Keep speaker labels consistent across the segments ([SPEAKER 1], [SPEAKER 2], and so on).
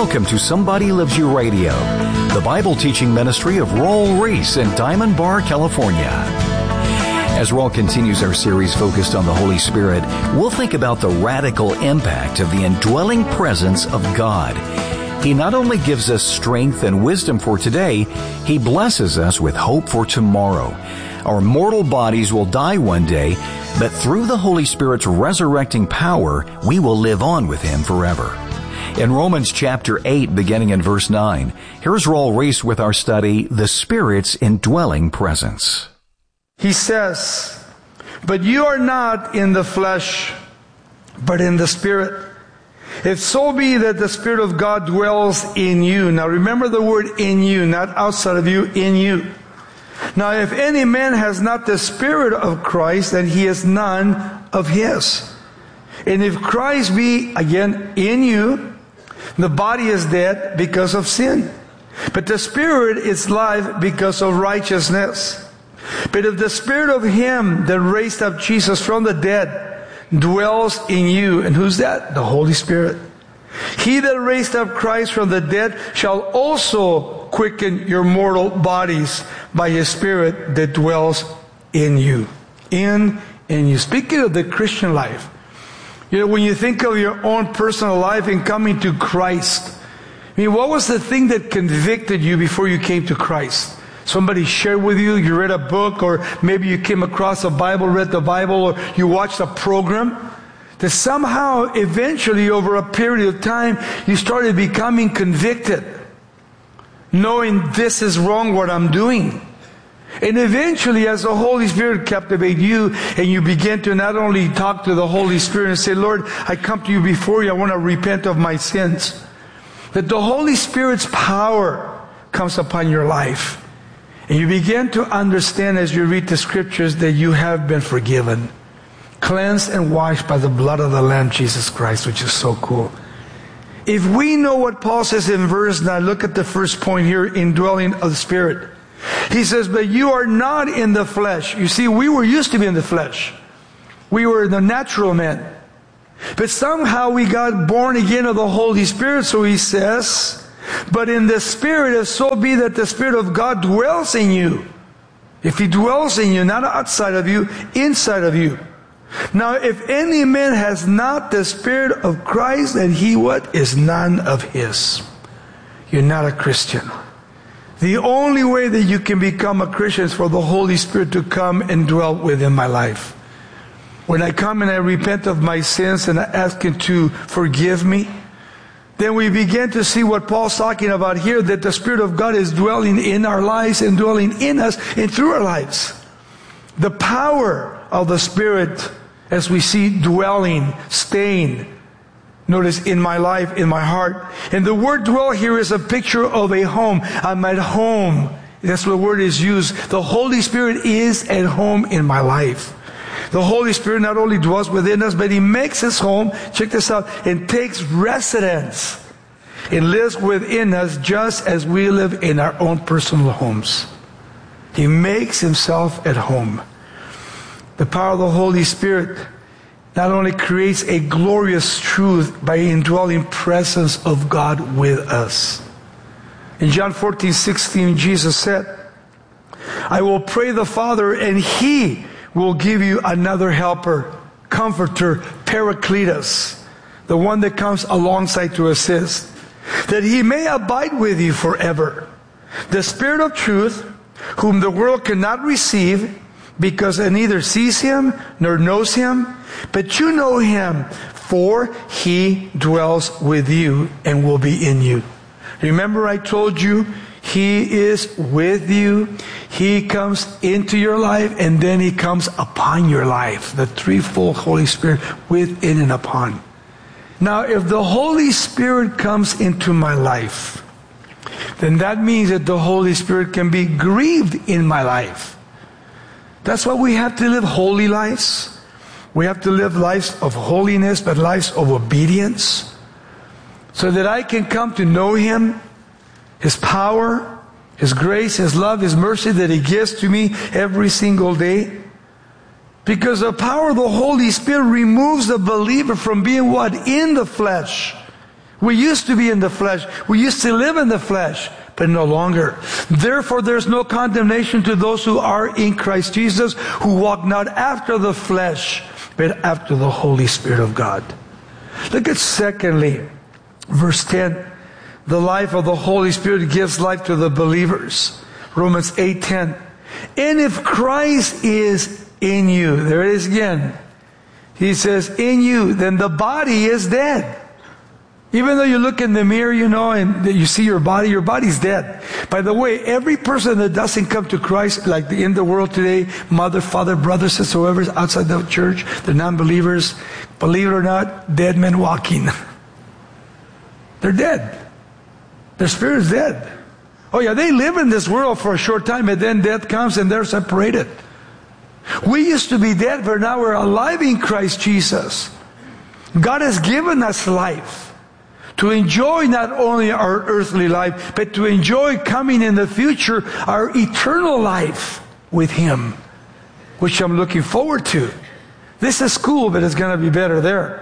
[SPEAKER 1] Welcome to Somebody Loves You Radio, the Bible teaching ministry of Raul Ries in Diamond Bar, California. As Raul continues our series focused on the Holy Spirit, we'll think about the radical impact of the indwelling presence of God. He not only gives us strength and wisdom for today, He blesses us with hope for tomorrow. Our mortal bodies will die one day, but through the Holy Spirit's resurrecting power, we will live on with Him forever. In Romans chapter 8, beginning in verse 9, here's Raul Ries with our study, The Spirit's Indwelling Presence.
[SPEAKER 2] He says, "But you are not in the flesh, but in the Spirit. If so be that the Spirit of God dwells in you." Now remember the word in you, not outside of you, in you. "Now if any man has not the Spirit of Christ, then he is none of His. And if Christ be, again, in you, the body is dead because of sin, but the Spirit is life because of righteousness. But if the Spirit of Him that raised up Jesus from the dead dwells in you," and who's that? The Holy Spirit. "He that raised up Christ from the dead shall also quicken your mortal bodies by His Spirit that dwells in you." In you. Speaking of the Christian life, you know, when you think of your own personal life and coming to Christ, I mean, what was the thing that convicted you before you came to Christ? Somebody shared with you, you read a book, or maybe you came across a Bible, read the Bible, or you watched a program, that somehow, eventually, over a period of time, you started becoming convicted, knowing this is wrong what I'm doing. And eventually, as the Holy Spirit captivates you, and you begin to not only talk to the Holy Spirit and say, "Lord, I come to you before you, I want to repent of my sins," that the Holy Spirit's power comes upon your life. And you begin to understand as you read the Scriptures that you have been forgiven, cleansed and washed by the blood of the Lamb, Jesus Christ, which is so cool. If we know what Paul says in verse 9, look at the first point here, indwelling of the Spirit. He says, "But you are not in the flesh." You see, we were used to be in the flesh. We were the natural men. But somehow we got born again of the Holy Spirit, so he says, "But in the Spirit, if so be that the Spirit of God dwells in you." If He dwells in you, not outside of you, inside of you. "Now if any man has not the Spirit of Christ, then he what? Is none of His." You're not a Christian. The only way that you can become a Christian is for the Holy Spirit to come and dwell within my life. When I come and I repent of my sins and I ask Him to forgive me, then we begin to see what Paul's talking about here, that the Spirit of God is dwelling in our lives and dwelling in us and through our lives. The power of the Spirit, as we see dwelling, staying, notice, in my life, in my heart. And the word dwell here is a picture of a home. I'm at home. That's the word is used. The Holy Spirit is at home in my life. The Holy Spirit not only dwells within us, but He makes His home, check this out, and takes residence. It lives within us just as we live in our own personal homes. He makes Himself at home. The power of the Holy Spirit not only creates a glorious truth by indwelling presence of God with us. In John 14:16, Jesus said, "I will pray the Father, and He will give you another helper, comforter, Paracletus," the one that comes alongside to assist, "that He may abide with you forever. The Spirit of truth, whom the world cannot receive, because it neither sees Him nor knows Him, but you know Him, for He dwells with you and will be in you." Remember I told you, He is with you. He comes into your life, and then He comes upon your life. The threefold Holy Spirit within and upon. Now, if the Holy Spirit comes into my life, then that means that the Holy Spirit can be grieved in my life. That's why we have to live holy lives. We have to live lives of holiness, but lives of obedience, so that I can come to know Him, His power, His grace, His love, His mercy that He gives to me every single day. Because the power of the Holy Spirit removes the believer from being what? In the flesh. We used to be in the flesh. We used to live in the flesh, but no longer. Therefore, there's no condemnation to those who are in Christ Jesus, who walk not after the flesh, but after the Holy Spirit of God. Look at secondly, verse 10. The life of the Holy Spirit gives life to the believers. Romans 8:10. And if Christ is in you, there it is again. He says, in you, then the body is dead. Even though you look in the mirror, and you see your body's dead. By the way, every person that doesn't come to Christ, like in the world today, mother, father, brother, sister, whoever's outside the church, the non-believers, believe it or not, dead men walking. They're dead. Their spirit is dead. Oh yeah, they live in this world for a short time, and then death comes and they're separated. We used to be dead, but now we're alive in Christ Jesus. God has given us life to enjoy not only our earthly life, but to enjoy coming in the future, our eternal life with Him, which I'm looking forward to. This is cool, but it's going to be better there.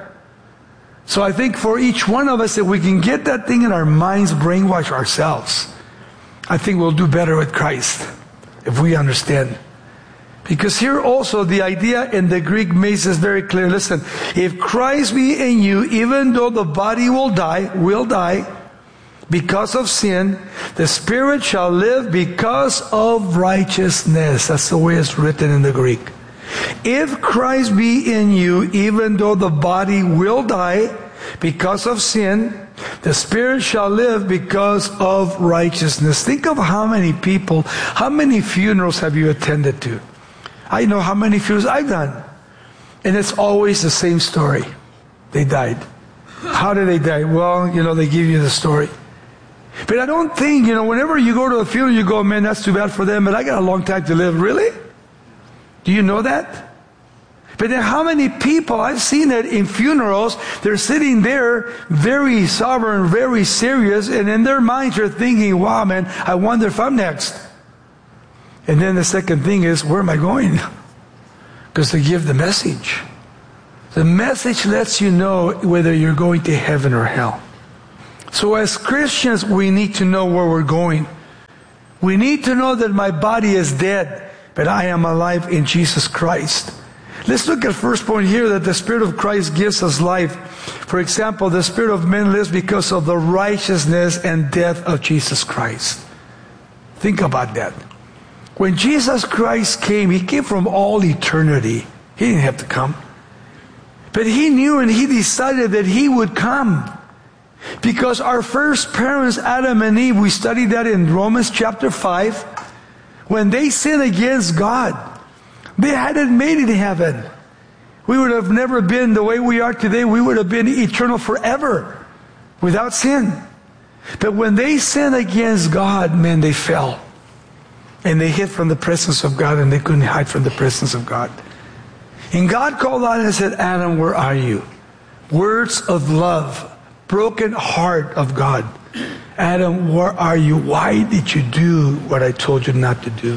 [SPEAKER 2] So I think for each one of us, if we can get that thing in our minds, brainwash ourselves, I think we'll do better with Christ, if we understand. Because here also the idea in the Greek makes this very clear. Listen, if Christ be in you, even though the body will die because of sin, the spirit shall live because of righteousness. That's the way it's written in the Greek. If Christ be in you, even though the body will die because of sin, the spirit shall live because of righteousness. Think of how many people, how many funerals have you attended to? I know how many funerals I've done. And it's always the same story. They died. How did they die? Well, they give you the story. But I don't think, whenever you go to a funeral, you go, man, that's too bad for them, but I got a long time to live. Really? Do you know that? But then how many people, I've seen it in funerals, they're sitting there very sober, very serious, and in their minds they're thinking, wow, man, I wonder if I'm next. And then the second thing is, where am I going? Because they give the message. The message lets you know whether you're going to heaven or hell. So as Christians, we need to know where we're going. We need to know that my body is dead, but I am alive in Jesus Christ. Let's look at first point here, that the Spirit of Christ gives us life. For example, the spirit of man lives because of the righteousness and death of Jesus Christ. Think about that. When Jesus Christ came, He came from all eternity. He didn't have to come. But He knew and He decided that He would come. Because our first parents, Adam and Eve, we studied that in Romans chapter 5. When they sinned against God, they hadn't made it in heaven. We would have never been the way we are today. We would have been eternal forever without sin. But when they sinned against God, man, they fell. And they hid from the presence of God, and they couldn't hide from the presence of God. And God called out and said, Adam, where are you? Words of love, broken heart of God. Adam, where are you? Why did you do what I told you not to do?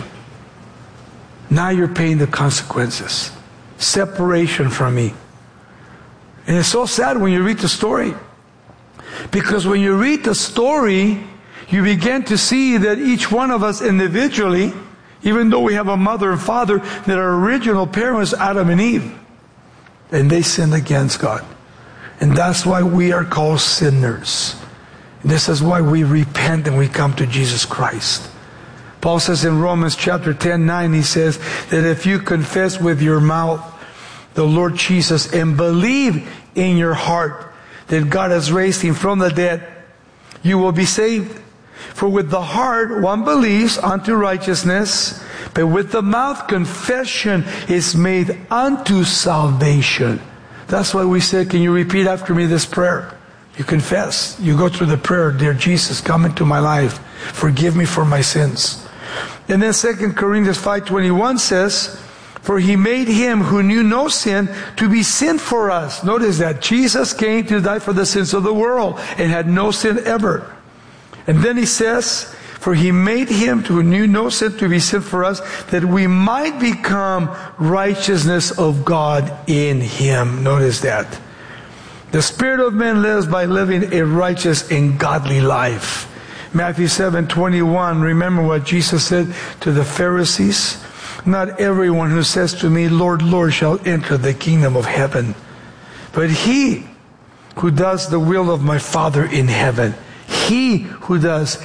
[SPEAKER 2] Now you're paying the consequences. Separation from me. And it's so sad when you read the story. Because when you read the story, you begin to see that each one of us individually, even though we have a mother and father, that our original parents, Adam and Eve, and they sinned against God. And that's why we are called sinners. And this is why we repent and we come to Jesus Christ. Paul says in Romans chapter 10:9, he says that if you confess with your mouth the Lord Jesus and believe in your heart that God has raised Him from the dead, you will be saved. For with the heart one believes unto righteousness, but with the mouth confession is made unto salvation. That's why we said, can you repeat after me this prayer? You confess. You go through the prayer, dear Jesus, come into my life. Forgive me for my sins. And then 2 Corinthians 5:21 says, for He made Him who knew no sin to be sin for us. Notice that. Jesus came to die for the sins of the world and had no sin ever. And then He says, for He made Him who knew no sin to be sin for us, that we might become righteousness of God in Him. Notice that The spirit of man lives by living a righteous and godly life. Matthew 7:21, remember what Jesus said to the Pharisees? Not everyone who says to me, Lord, Lord, shall enter the kingdom of heaven, but he who does the will of my Father in heaven. He who does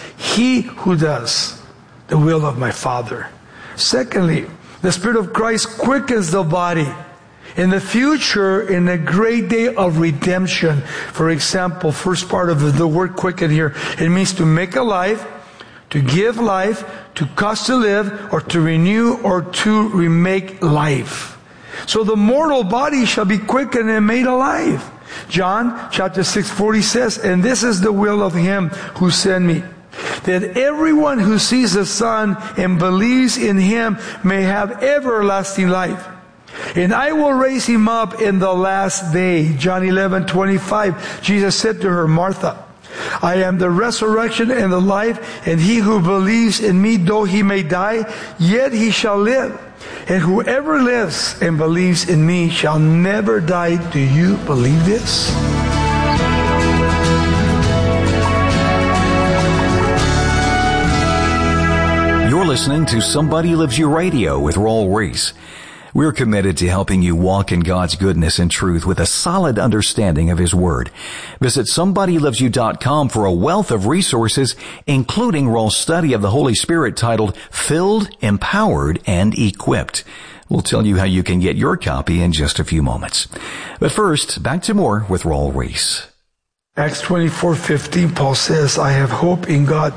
[SPEAKER 2] the will of my Father. Secondly, the Spirit of Christ quickens the body. In the future, in the great day of redemption, for example, first part of the word quicken here, it means to make alive, to give life, to cause to live, or to renew, or to remake life. So the mortal body shall be quickened and made alive. John chapter 6:40 says, and this is the will of him who sent me, that everyone who sees the Son and believes in him may have everlasting life. And I will raise him up in the last day. John 11:25, Jesus said to her, Martha, I am the resurrection and the life, and he who believes in me, though he may die, yet he shall live. And whoever lives and believes in me shall never die. Do you believe this?
[SPEAKER 1] You're listening to Somebody Loves You Radio with Raul Ries. We're committed to helping you walk in God's goodness and truth with a solid understanding of His Word. Visit somebodylovesyou.com for a wealth of resources, including Raul's study of the Holy Spirit titled Filled, Empowered, and Equipped. We'll tell you how you can get your copy in just a few moments. But first, back to more with Raul Ries.
[SPEAKER 2] Acts 24:15, Paul says, I have hope in God,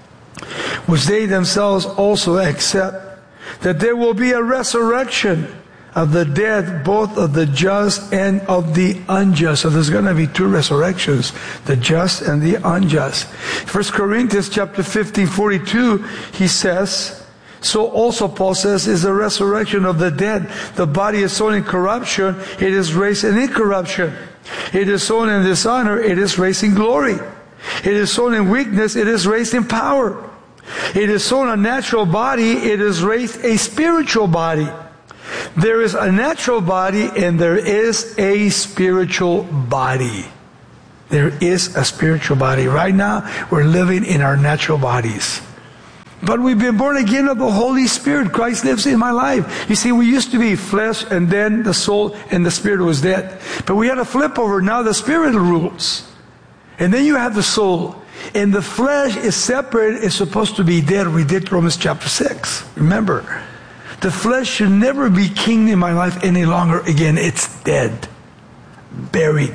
[SPEAKER 2] which they themselves also accept, that there will be a resurrection of the dead, both of the just and of the unjust. So there's going to be two resurrections, the just and the unjust. 1 Corinthians chapter 15:42, he says, so also Paul says, is the resurrection of the dead. The body is sown in corruption, it is raised in incorruption. It is sown in dishonor, it is raised in glory. It is sown in weakness, it is raised in power. It is sown a natural body, it is raised a spiritual body. There is a natural body and there is a spiritual body. There is a spiritual body. Right now, we're living in our natural bodies. But we've been born again of the Holy Spirit. Christ lives in my life. You see, we used to be flesh and then the soul and the spirit was dead. But we had a flip over. Now the spirit rules. And then you have the soul. And the flesh is separate, it's supposed to be dead. We did Romans chapter 6. Remember, the flesh should never be king in my life any longer again. It's dead, buried.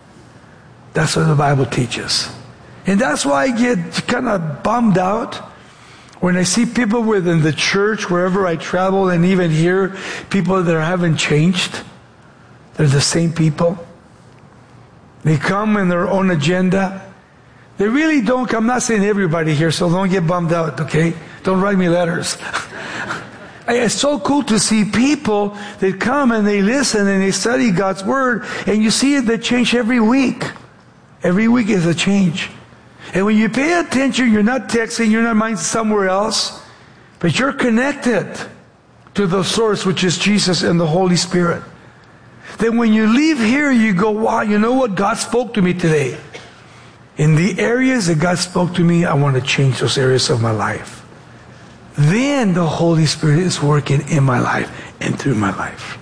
[SPEAKER 2] That's what the Bible teaches. And that's why I get kind of bummed out when I see people within the church, wherever I travel, and even here, people that haven't changed. They're the same people. They come in their own agenda. They really don't come. I'm not saying everybody here, so don't get bummed out, okay? Don't write me letters. It's so cool to see people that come and they listen and they study God's Word, and you see it, they change every week. Every week is a change. And when you pay attention, you're not texting, you're not minding somewhere else, but you're connected to the source, which is Jesus and the Holy Spirit. Then when you leave here, you go, wow, you know what? God spoke to me today. In the areas that God spoke to me, I want to change those areas of my life. Then the Holy Spirit is working in my life and through my life.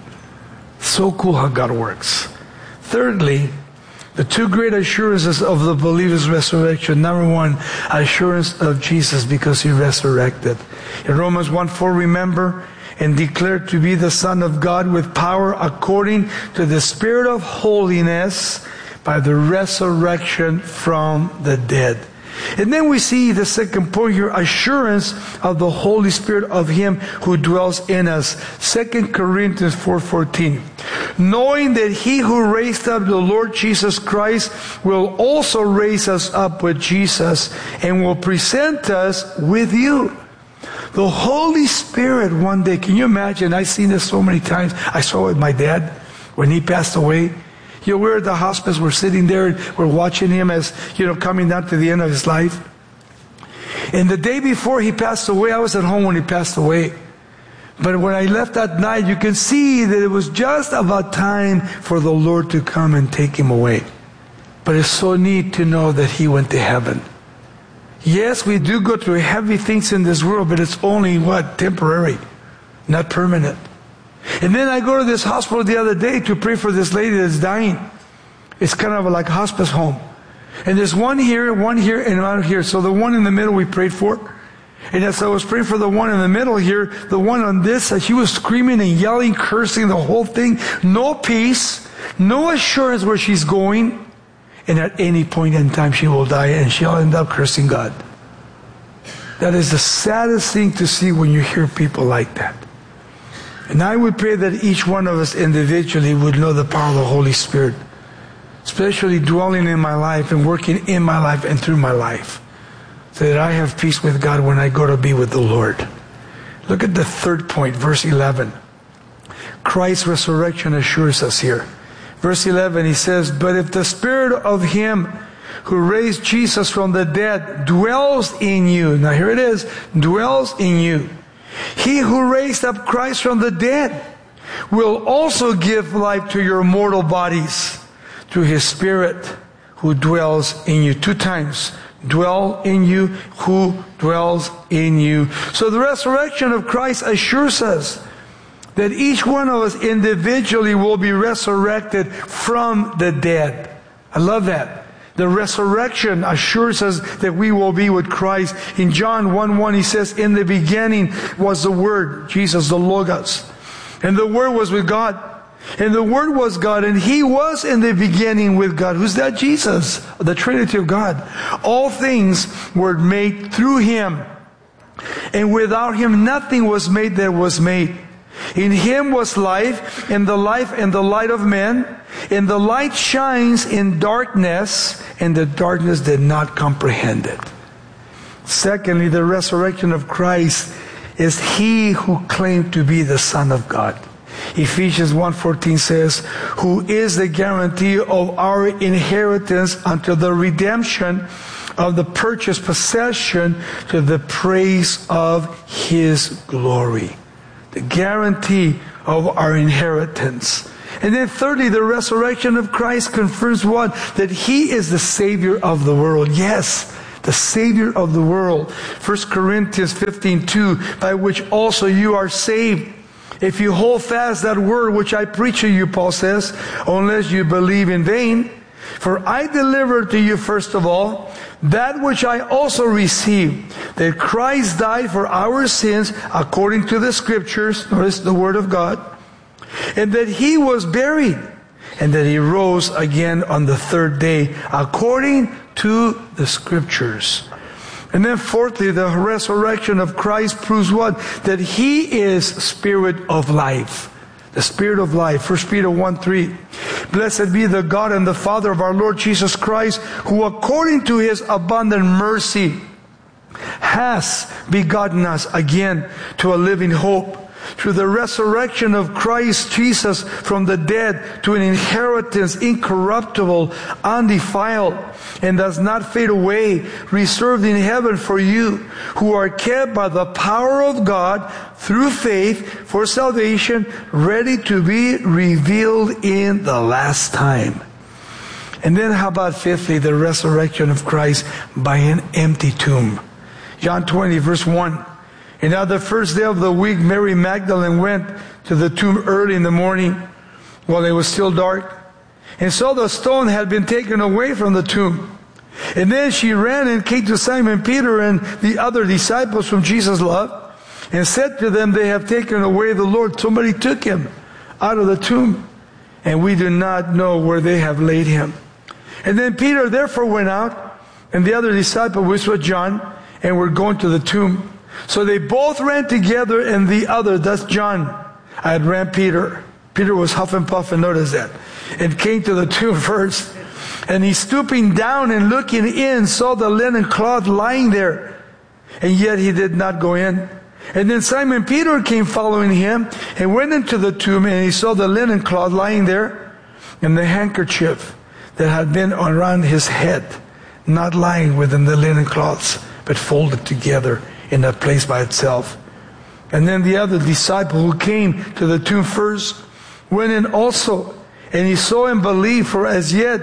[SPEAKER 2] So cool how God works. Thirdly, the two great assurances of the believer's resurrection. Number one, assurance of Jesus because He resurrected. In Romans 1:4, remember, and declared to be the Son of God with power according to the Spirit of holiness, by the resurrection from the dead. And then we see the second point here, assurance of the Holy Spirit of Him who dwells in us. 2 Corinthians 4:14. Knowing that He who raised up the Lord Jesus Christ will also raise us up with Jesus and will present us with you. The Holy Spirit one day, can you imagine? I've seen this so many times. I saw it with my dad when he passed away. You know, we're at the hospice, we're sitting there, we're watching him as, coming down to the end of his life. And the day before he passed away, I was at home when he passed away. But when I left that night, you can see that it was just about time for the Lord to come and take him away. But it's so neat to know that He went to heaven. Yes, we do go through heavy things in this world, but it's only, temporary, not permanent. And then I go to this hospital the other day to pray for this lady that's dying. It's kind of like a hospice home. And there's one here, and one here. So the one in the middle we prayed for. And as I was praying for the one in the middle here, the one on this side, she was screaming and yelling, cursing, the whole thing. No peace, no assurance where she's going. And at any point in time she will die and she'll end up cursing God. That is the saddest thing to see when you hear people like that. And I would pray that each one of us individually would know the power of the Holy Spirit, especially dwelling in my life and working in my life and through my life, so that I have peace with God when I go to be with the Lord. Look at the third point, verse 11. Christ's resurrection assures us here. Verse 11, he says, "But if the Spirit of Him who raised Jesus from the dead dwells in you," now here it is, dwells in you, "He who raised up Christ from the dead will also give life to your mortal bodies through His Spirit who dwells in you." 2 times. Dwell in you, who dwells in you. So the resurrection of Christ assures us that each one of us individually will be resurrected from the dead. I love that. The resurrection assures us that we will be with Christ. In John 1:1 he says, "In the beginning was the Word," Jesus, the Logos. "And the Word was with God. And the Word was God, and He was in the beginning with God." Who's that? Jesus, the Trinity of God. "All things were made through Him, and without Him nothing was made that was made. In Him was life, and the light of men. And the light shines in darkness, and the darkness did not comprehend it." Secondly, the resurrection of Christ is He who claimed to be the Son of God. Ephesians 1:14 says, "Who is the guarantee of our inheritance until the redemption of the purchased possession to the praise of His glory." The guarantee of our inheritance. And then thirdly, the resurrection of Christ confirms what? That He is the Savior of the world. Yes, the Savior of the world. 1 Corinthians 15:2, "By which also you are saved, if you hold fast that word which I preach to you," Paul says, "unless you believe in vain. For I delivered to you first of all that which I also received, that Christ died for our sins according to the Scriptures," notice the Word of God, "and that He was buried, and that He rose again on the third day according to the Scriptures." And then fourthly, the resurrection of Christ proves what? That He is Spirit of life. The Spirit of life. 1 Peter 1:3. "Blessed be the God and the Father of our Lord Jesus Christ, who according to His abundant mercy has begotten us again to a living hope, through the resurrection of Christ Jesus from the dead, to an inheritance incorruptible, undefiled, and does not fade away, reserved in heaven for you, who are kept by the power of God through faith for salvation, ready to be revealed in the last time." And then how about fifthly, the resurrection of Christ by an empty tomb. John 20 verse 1. "And on the first day of the week, Mary Magdalene went to the tomb early in the morning while it was still dark, and saw the stone had been taken away from the tomb. And then she ran and came to Simon Peter and the other disciples whom Jesus loved, and said to them, 'They have taken away the Lord.'" Somebody took Him out of the tomb, "and we do not know where they have laid Him." And then Peter therefore went out, and the other disciple, which was John, and were going to the tomb. So they both ran together, and the other, that's John, ran Peter. Peter was huff and puff, and notice that. And came to the tomb first. And he, stooping down and looking in, saw the linen cloth lying there. And yet he did not go in. And then Simon Peter came following him, and went into the tomb, and he saw the linen cloth lying there, and the handkerchief that had been around His head, not lying within the linen cloths, but folded together in a place by itself. And then the other disciple who came to the tomb first went in also, and he saw and believed, for as yet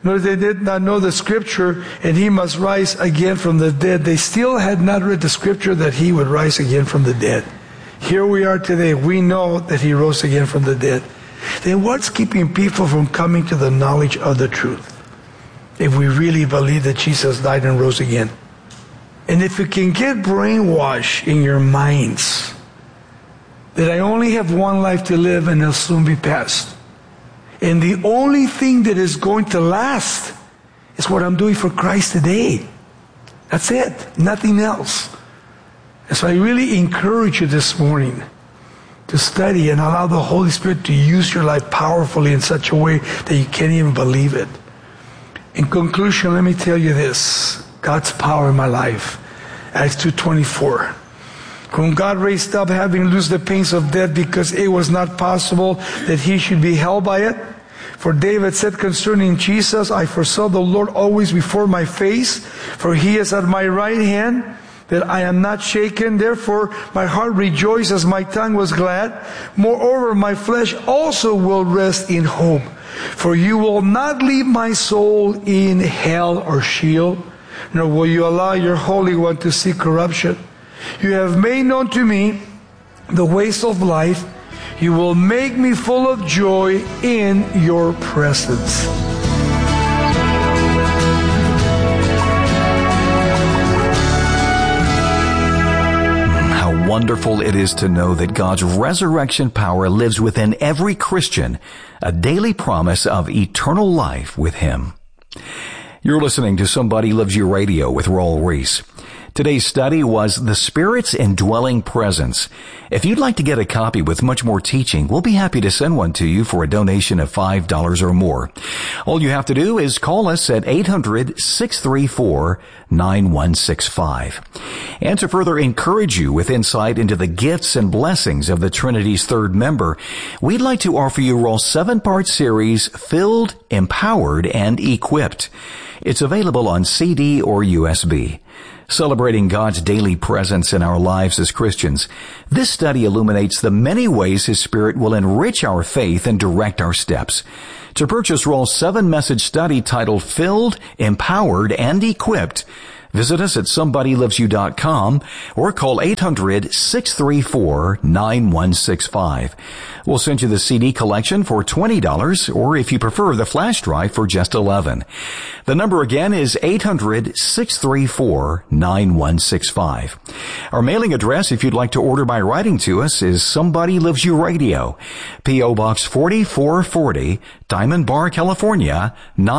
[SPEAKER 2] nor they did not know the scripture, and he must rise again from the dead. They still had not read the scripture that he would rise again from the dead. Here we are today. We know that he rose again from the dead. Then what's keeping people from coming to the knowledge of the truth? If we really believe that Jesus died and rose again. And if you can get brainwashed in your minds that I only have one life to live and it'll soon be past. And the only thing that is going to last is what I'm doing for Christ today. That's it. Nothing else. And so I really encourage you this morning to study and allow the Holy Spirit to use your life powerfully in such a way that you can't even believe it. In conclusion, let me tell you this. God's power in my life. Acts 2:24. Whom God raised up, having loosed the pains of death, because it was not possible that he should be held by it. For David said concerning Jesus, I foresaw the Lord always before my face, for he is at my right hand, that I am not shaken. Therefore my heart rejoiced as my tongue was glad. Moreover, my flesh also will rest in hope. For you will not leave my soul in hell or Sheol, nor will you allow your Holy One to see corruption. You have made known to me the ways of life. You will make me full of joy in your presence.
[SPEAKER 1] How wonderful it is to know that God's resurrection power lives within every Christian, a daily promise of eternal life with Him. You're listening to Somebody Loves You Radio with Raul Ries. Today's study was The Spirit's Indwelling Presence. If you'd like to get a copy with much more teaching, we'll be happy to send one to you for a donation of $5 or more. All you have to do is call us at 800-634-9165. And to further encourage you with insight into the gifts and blessings of the Trinity's third member, we'd like to offer you Raul's 7-part series, Filled, Empowered, and Equipped. It's available on CD or USB. Celebrating God's daily presence in our lives as Christians, this study illuminates the many ways His Spirit will enrich our faith and direct our steps. To purchase Raul's 7-message study titled Filled, Empowered, and Equipped, visit us at somebodylovesyou.com or call 800-634-9165. We'll send you the CD collection for $20, or if you prefer, the flash drive for just $11. The number again is 800-634-9165. Our mailing address, if you'd like to order by writing to us, is Somebody Loves You Radio, P.O. Box 4440, Diamond Bar, California,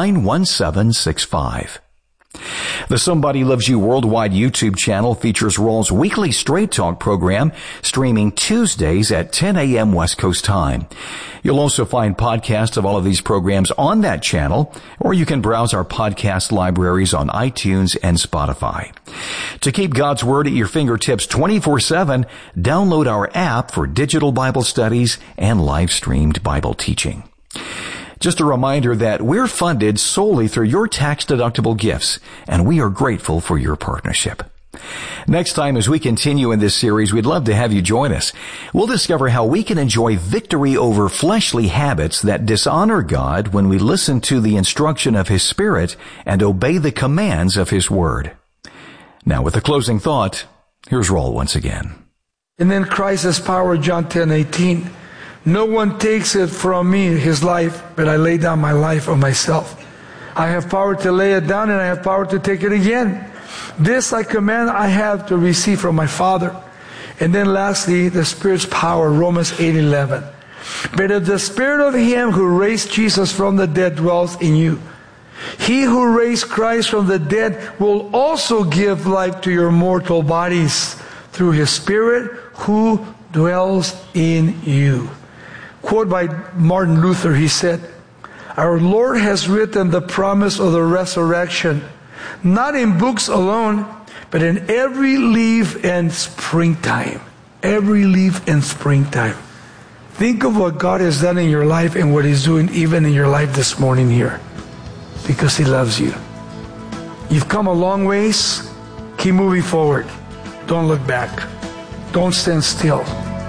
[SPEAKER 1] 91765. The Somebody Loves You Worldwide YouTube channel features Raul's weekly Straight Talk program, streaming Tuesdays at 10 a.m. West Coast time. You'll also find podcasts of all of these programs on that channel, or you can browse our podcast libraries on iTunes and Spotify. To keep God's Word at your fingertips 24/7, download our app for digital Bible studies and live-streamed Bible teaching. Just a reminder that we're funded solely through your tax-deductible gifts, and we are grateful for your partnership. Next time, as we continue in this series, we'd love to have you join us. We'll discover how we can enjoy victory over fleshly habits that dishonor God when we listen to the instruction of His Spirit and obey the commands of His Word. Now, with a closing thought, here's Raul once again.
[SPEAKER 2] And then Christ has power, John 10:18. No one takes it from me, his life, but I lay down my life of myself. I have power to lay it down, and I have power to take it again. This I command I have to receive from my Father. And then lastly, the Spirit's power, Romans 8:11. But if the Spirit of Him who raised Jesus from the dead dwells in you, He who raised Christ from the dead will also give life to your mortal bodies through His Spirit who dwells in you. Quote by Martin Luther, he said, our Lord has written the promise of the resurrection, not in books alone, but in every leaf and springtime. Every leaf and springtime. Think of what God has done in your life and what He's doing even in your life this morning here. Because He loves you. You've come a long ways. Keep moving forward. Don't look back. Don't stand still.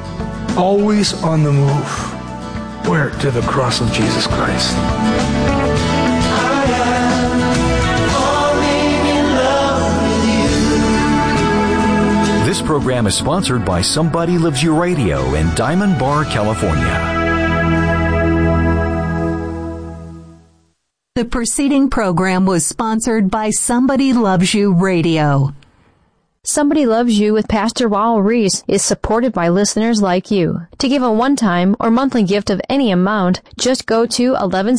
[SPEAKER 2] Always on the move. Where? To the cross of Jesus Christ.
[SPEAKER 1] program is sponsored by Somebody Loves You Radio in Diamond Bar, California.
[SPEAKER 3] The preceding program was sponsored by Somebody Loves You Radio.
[SPEAKER 4] Somebody Loves You with Pastor Raul Reese is supported by listeners like you. To give a one-time or monthly gift of any amount, just go to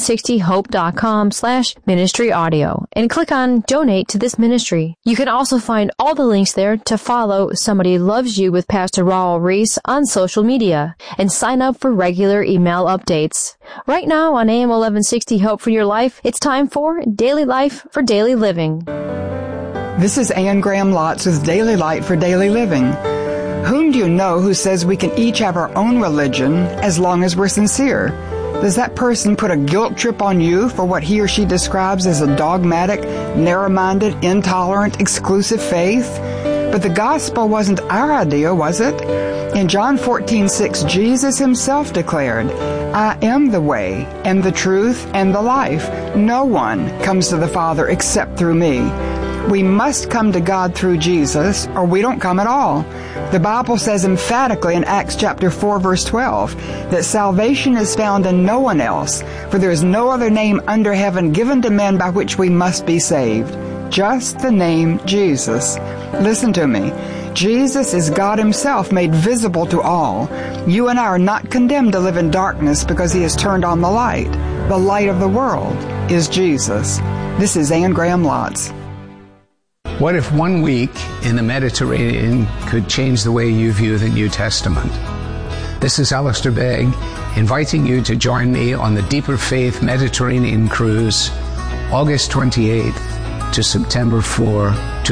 [SPEAKER 4] 1160hope.com/ministry audio and click on Donate to this ministry. You can also find all the links there to follow Somebody Loves You with Pastor Raul Reese on social media and sign up for regular email updates. Right now on AM 1160 Hope for Your Life, it's time for Daily Life for Daily Living.
[SPEAKER 5] This is Ann Graham Lotz with Daily Light for Daily Living. Whom do you know who says we can each have our own religion as long as we're sincere? Does that person put a guilt trip on you for what he or she describes as a dogmatic, narrow-minded, intolerant, exclusive faith? But the gospel wasn't our idea, was it? In John 14:6, Jesus himself declared, I am the way and the truth and the life. No one comes to the Father except through me. We must come to God through Jesus, or we don't come at all. The Bible says emphatically in Acts chapter 4, verse 12, that salvation is found in no one else, for there is no other name under heaven given to men by which we must be saved. Just the name Jesus. Listen to me. Jesus is God himself made visible to all. You and I are not condemned to live in darkness because he has turned on the light. The light of the world is Jesus. This is Ann Graham Lotz.
[SPEAKER 6] What if 1 week in the Mediterranean could change the way you view the New Testament? This is Alistair Begg, inviting you to join me on the Deeper Faith Mediterranean Cruise, August 28th to September 4,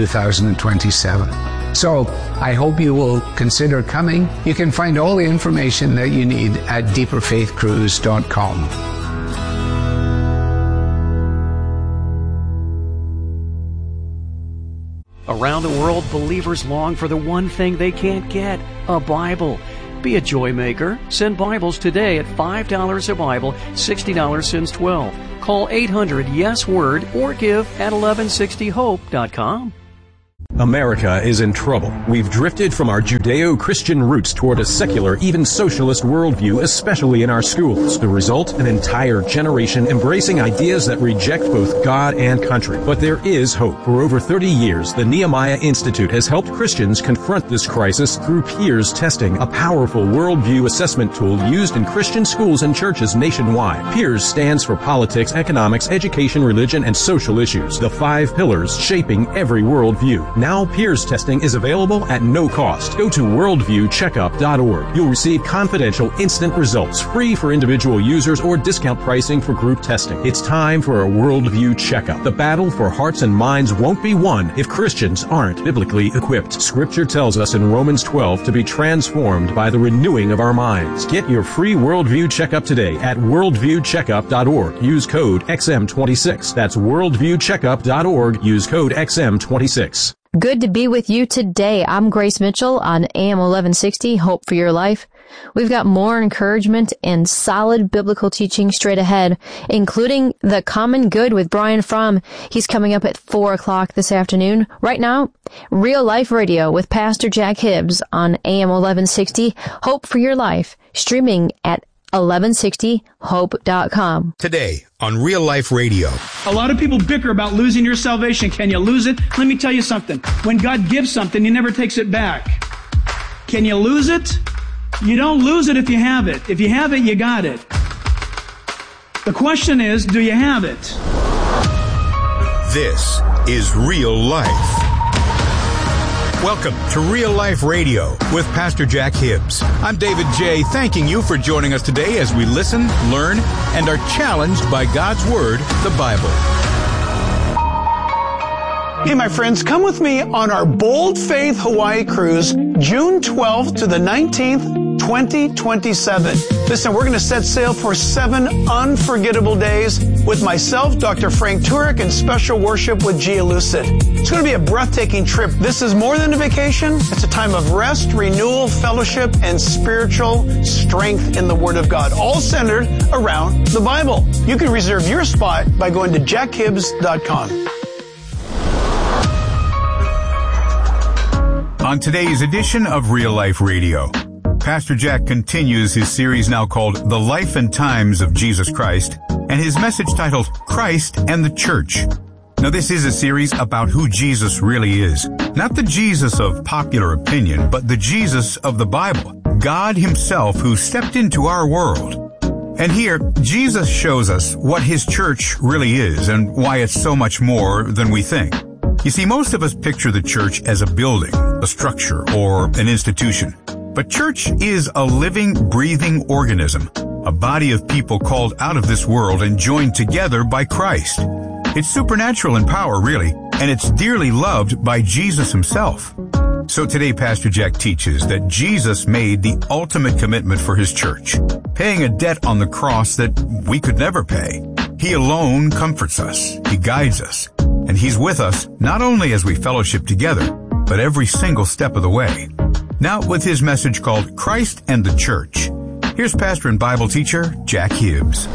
[SPEAKER 6] 2027. So, I hope you will consider coming. You can find all the information that you need at deeperfaithcruise.com.
[SPEAKER 7] Around the world, believers long for the one thing they can't get, a Bible. Be a joy maker. Send Bibles today at $5 a Bible, $60 since 12. Call 800-YES-WORD or give at 1160hope.com.
[SPEAKER 8] America is in trouble. We've drifted from our Judeo-Christian roots toward a secular, even socialist worldview, especially in our schools. The result, an entire generation embracing ideas that reject both God and country. But there is hope. For over 30 years, the Nehemiah Institute has helped Christians confront this crisis through Peers Testing, a powerful worldview assessment tool used in Christian schools and churches nationwide. Peers stands for politics, economics, education, religion, and social issues, the 5 pillars shaping every worldview. Now Peers Testing is available at no cost. Go to worldviewcheckup.org. You'll receive confidential, instant results, free for individual users or discount pricing for group testing. It's time for a worldview checkup. The battle for hearts and minds won't be won if Christians aren't biblically equipped. Scripture tells us in Romans 12 to be transformed by the renewing of our minds. Get your free worldview checkup today at worldviewcheckup.org. Use code XM26. That's worldviewcheckup.org. Use code XM26.
[SPEAKER 4] Good to be with you today. I'm Grace Mitchell on AM 1160, Hope for Your Life. We've got more encouragement and solid biblical teaching straight ahead, including The Common Good with Brian Fromm. He's coming up at 4 o'clock this afternoon. Right now, Real Life Radio with Pastor Jack Hibbs on AM 1160, Hope for Your Life, streaming at 1160hope.com.
[SPEAKER 9] Today on Real Life Radio.
[SPEAKER 10] A lot of people bicker about losing your salvation. Can you lose it? Let me tell you something. When God gives something, He never takes it back. Can you lose it? You don't lose it if you have it. If you have it, you got it. The question is, do you have it?
[SPEAKER 9] This is Real Life. Welcome to Real Life Radio with Pastor Jack Hibbs. I'm David J., thanking you for joining us today as we listen, learn, and are challenged by God's Word, the Bible.
[SPEAKER 10] Hey, my friends, come with me on our Bold Faith Hawaii cruise, June 12th to the 19th, 2027. Listen, we're going to set sail for 7 unforgettable days with myself, Dr. Frank Turek, and special worship with Gia Lucid. It's going to be a breathtaking trip. This is more than a vacation. It's a time of rest, renewal, fellowship, and spiritual strength in the Word of God, all centered around the Bible. You can reserve your spot by going to jackhibbs.com.
[SPEAKER 9] on today's edition of Real Life Radio. Pastor Jack continues his series now called The Life and Times of Jesus Christ, and his message titled Christ and the Church. Now, this is a series about who Jesus really is. Not the Jesus of popular opinion, but the Jesus of the Bible. God himself who stepped into our world. And here, Jesus shows us what his church really is and why it's so much more than we think. You see, most of us picture the church as a building, a structure, or an institution. But church is a living, breathing organism, a body of people called out of this world and joined together by Christ. It's supernatural in power, really, and it's dearly loved by Jesus himself. So today, Pastor Jack teaches that Jesus made the ultimate commitment for his church, paying a debt on the cross that we could never pay. He alone comforts us, he guides us, and he's with us not only as we fellowship together, but every single step of the way. Now, with his message called Christ and the Church, here's pastor and Bible teacher Jack Hibbs.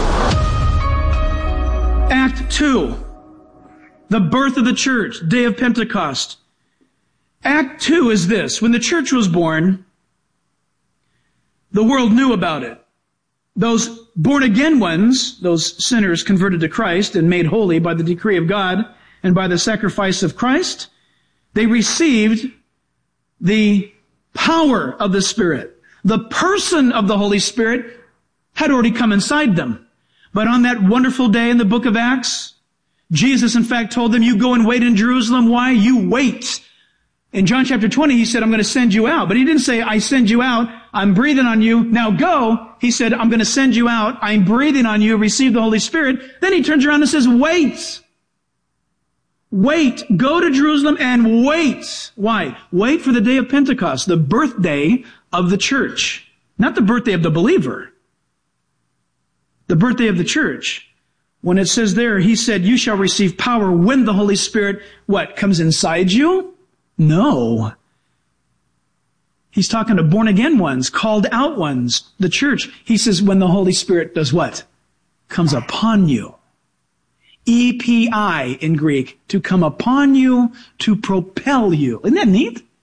[SPEAKER 11] Act 2, the birth of the church, day of Pentecost. Act 2 is this. When the church was born, the world knew about it. Those born-again ones, those sinners converted to Christ and made holy by the decree of God and by the sacrifice of Christ, they received the power of the Spirit. The person of the Holy Spirit had already come inside them. But on that wonderful day in the book of Acts, Jesus in fact told them, you go and wait in Jerusalem. Why? You wait. In John chapter 20, he said, I'm going to send you out. But he didn't say, I send you out. I'm breathing on you. Now go. He said, I'm going to send you out. I'm breathing on you. Receive the Holy Spirit. Then he turns around and says, wait. Wait. Go to Jerusalem and wait. Why? Wait for the day of Pentecost, the birthday of the church. Not the birthday of the believer. The birthday of the church. When it says there, he said, you shall receive power when the Holy Spirit, what, comes inside you? No. He's talking to born-again ones, called out ones, the church. He says, when the Holy Spirit does what? Comes upon you. EPI in Greek, to come upon you, to propel you. Isn't that neat?